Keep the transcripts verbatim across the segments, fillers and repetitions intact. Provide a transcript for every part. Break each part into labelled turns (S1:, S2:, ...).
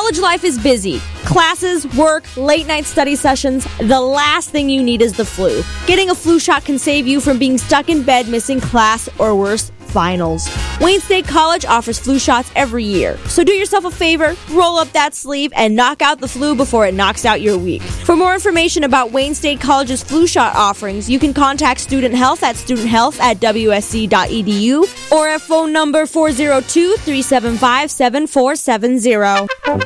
S1: College life is busy. Classes, work, late-night study sessions. The last thing you need is the flu. Getting a flu shot can save you from being stuck in bed missing class or worse, finals. Wayne State College offers flu shots every year. So do yourself a favor, roll up that sleeve, and knock out the flu before it knocks out your week. For more information about Wayne State College's flu shot offerings, you can contact Student Health at studenthealth at w s c dot e d u or at phone number four oh two, three seven five, seven four seven zero.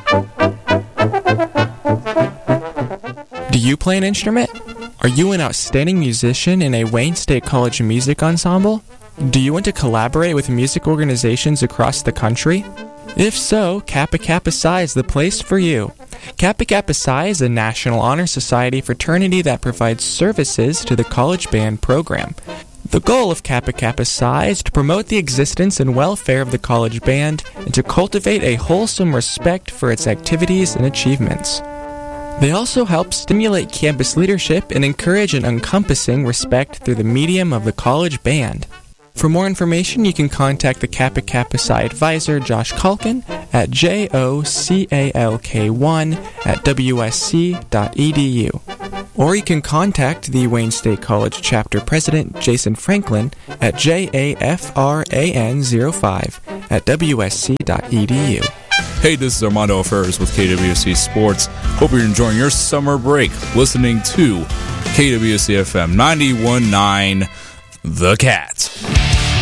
S2: Do you play an instrument? Are you an outstanding musician in a Wayne State College music ensemble? Do you want to collaborate with music organizations across the country? If so, Kappa Kappa Psi is the place for you. Kappa Kappa Psi is a National Honor Society fraternity that provides services to the college band program. The goal of Kappa Kappa Psi is to promote the existence and welfare of the college band and to cultivate a wholesome respect for its activities and achievements. They also help stimulate campus leadership and encourage an encompassing respect through the medium of the college band. For more information, you can contact the Kappa Kappa Psi advisor, Josh Culkin, at j o c a l k one at w s c dot e d u. Or you can contact the Wayne State College Chapter President, Jason Franklin, at j a f r a n zero five at w s c dot e d u.
S3: Hey, this is Armando Ferris with K W S C Sports. Hope you're enjoying your summer break listening to K W S C F M ninety-one point nine, The Cat.